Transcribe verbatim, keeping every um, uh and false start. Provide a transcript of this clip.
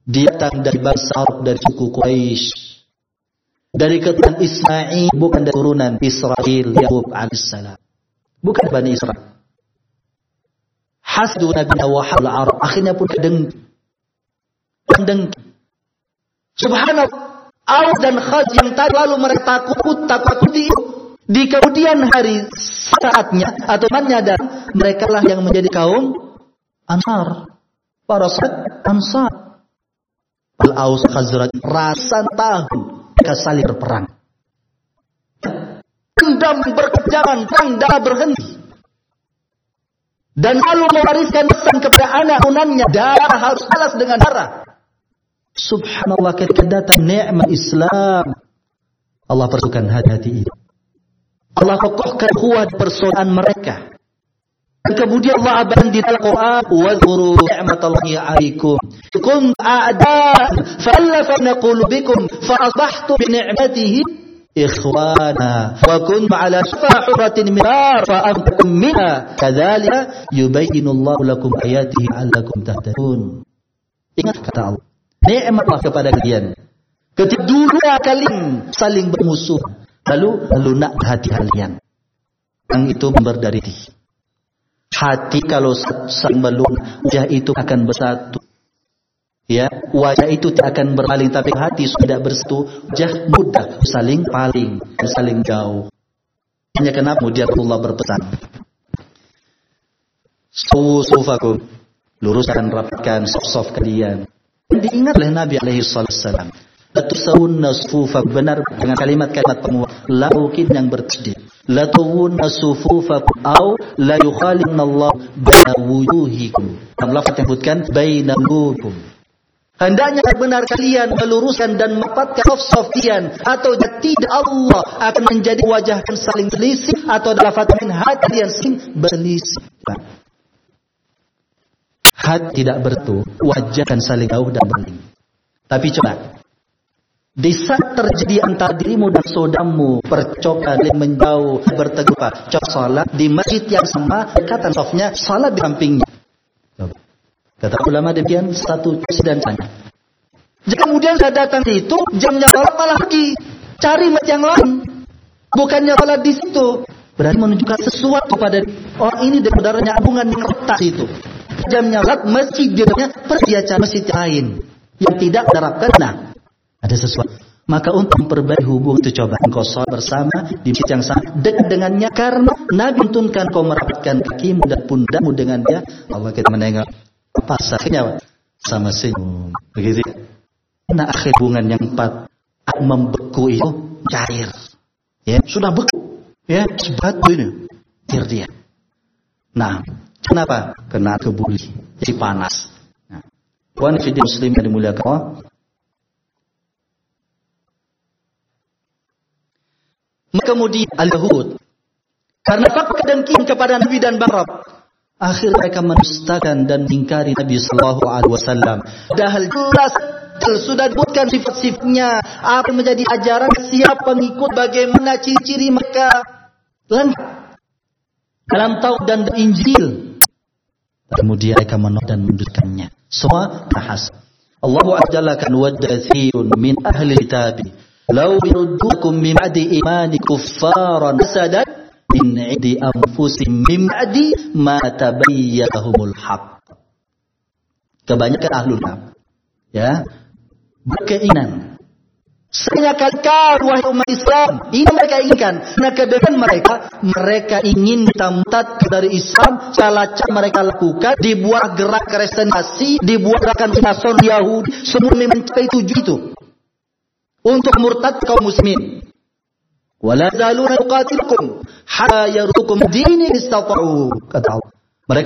Dia datang dari bangsa Arab, dari suku Quraisy, dari keturunan Ismail, bukan dari turunan Israel, Yakub alaihissalam. Bukan Bani Israel. Hasdu Nabi Nawahal Arab. Akhirnya pun dengki. Dengki. Subhanallah. Aus dan Khaz yang tadi lalu mereka takut, takuti di kemudian hari saatnya atau mannya dan mereka lah yang menjadi kaum Ansar. Para sahabat Ansar. Al-Aus Khazraj rasa tahu mereka saling berperang. Dendam berkejaran, perang dah berhenti. Dan lalu mewariskan pesan kepada anak-anaknya, darah harus balas dengan darah. Subhanallah, ketika datang nikmat Islam, Allah persukan hati-hati ini. Allah kokohkan kuat persaudaraan mereka. Dan kemudian Allah abang di dalam Quran, "Wadhkuru ni'matallahi 'alaikum. Kuntum a'da'an fa'alafa baina qulubikum fa'asbahtum bi ni'matihi ikhwana wa kuntum 'ala shafa hufratin min nar fa'anqadhakum minha. Kadzalika yubayyinullahu lakum ayatihi 'allakum tahtadun." Ingat kata Allah, nikmatlah kepada kalian ketika dua kalian saling bermusuh, lalu lunak hati kalian. Yang itu memberdari hati. Kalau saling melunak, wajah itu akan bersatu. Ya, wajah itu tidak akan berpaling, tapi hati sudah bersatu, wajah mudah saling paling, saling jauh. Hanya kenapa kemudian Allah berpesan, "Sufufakum," luruskan, rapatkan saf-saf kalian. Diingat oleh Nabi alaihi wasallam, "Latusawunna sufufakum," benar dengan kalimat-kalimat penguat laukin yang bertasydid. "Latawunna sufufakum au la yukhalinna Allah baina wujuhikum." Dalam lafaz yang disebutkan baina wujuhikum. Hendaknya benar kalian meluruskan dan merapatkan saf-saf kalian, atau tidak Allah akan menjadi wajah yang saling berselisih, atau dalam lafaz min hati kalian saling berselisih. Hati tidak bertu, wajah kan saling jauh dan berling. Tapi coba, di saat terjadi antara dirimu dan saudaramu percokan, menjauh, berteguh, cok salat di masjid yang sama, dekatan safnya, salat di sampingnya. Coba. Kata ulama demikian, satu dan sana. Jika kemudian saya datang di itu, jamnya salat malah pergi cari masjid yang lain, bukannya salat di situ. Berarti menunjukkan sesuatu pada orang ini dan saudaranya, hubungan yang retak itu. Jamnya salat masjid dia pergi cari masjid lain yang tidak menerapkan. Nah, ada sesuatu. Maka untuk memperbaiki hubungan itu, coba engkau sholat bersama di masjid yang sama, dekat dengannya, karena Nabi tuntunkan kau merapatkan kakimu dan pundakmu dengan dia. Allah kita menengok apa sakitnya sama senyum. Begitu. Nah, akhir hubungan yang empat membeku itu cair. Ya, sudah beku. Ya, sebatu ini. Cair dia. Nah, kenapa? Kena kebuli, jadi panas. Nah, wan fi muslim yang dimuliakan Allah. Kemudian al-Yahud, karena fakta dengki kepada Nabi dan Barab, akhir mereka mendustakan dan mengingkari Nabi sallallahu alaihi wasallam. Padahal jelas sudah disebutkan sifat-sifatnya, apa menjadi ajaran siapa pengikut, bagaimana ciri-ciri mereka lengkap dalam Taurat dan Injil. Kemudian mereka menolak dan mendustakannya. Semua bahas. Allah Jalla kan wadathirun min ahli kitabi law yurdukum min ba'di imani kuffaran hasadan min 'indi anfusihim min ba'di ma tabayyana lahumul haqq. Kebanyakan ahlul kitab ya berkeinginan saya kalian wahai umat Islam, ini mereka inginkan. Nah, kebetulan mereka mereka ingin tamtat dari Islam. Salah cara mereka lakukan, dibuat gerak kristenisasi, dibuat gerakan nasion Yahudi, semua mencapai tujuh itu untuk murtad kaum muslimin. Wala zaluna yuqatilukum hatta yarukum dini istata'u, kata Allah.